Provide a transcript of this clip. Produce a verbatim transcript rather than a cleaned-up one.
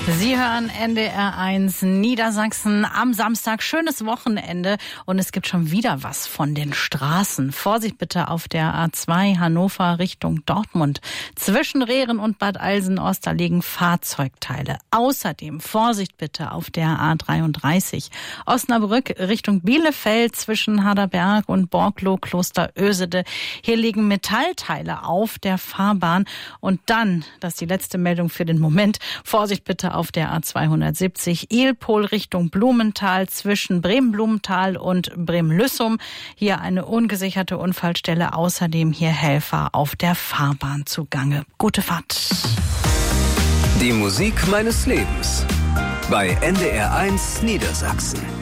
Sie hören N D R eins Niedersachsen am Samstag. Schönes Wochenende und es gibt schon wieder was von den Straßen. Vorsicht bitte auf der A zwei Hannover Richtung Dortmund. Zwischen Rehren und Bad Alsen-Ost, da liegen Fahrzeugteile. Außerdem Vorsicht bitte auf der A dreiunddreißig Osnabrück Richtung Bielefeld zwischen Harderberg und Borgloh Kloster Ösede. Hier liegen Metallteile auf der Fahrbahn. Und dann, das ist die letzte Meldung für den Moment, Vorsicht bitte auf der A zweihundertsiebzig Ilpol Richtung Blumenthal zwischen Bremen-Blumenthal und Bremen-Lüssum. Hier eine ungesicherte Unfallstelle. Außerdem hier Helfer auf der Fahrbahn zugange. Gute Fahrt. Die Musik meines Lebens bei N D R eins Niedersachsen.